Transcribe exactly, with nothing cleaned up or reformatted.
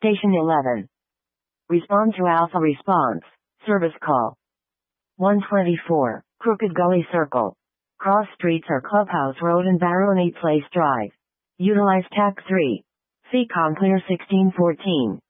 Station eleven. Respond to Alpha Response. Service call. one twenty-four, Crooked Gully Circle. Cross streets are Clubhouse Road and Barony Place Drive. Utilize T A C three. C COM clear sixteen fourteen.